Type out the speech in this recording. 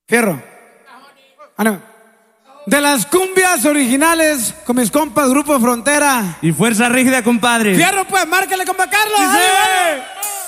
Fierro. De las cumbias originales con mis compas Grupo Frontera y Fuerza Rígida, compadre. Fierro, pues, márcale, compa Carlos. ¡Dice!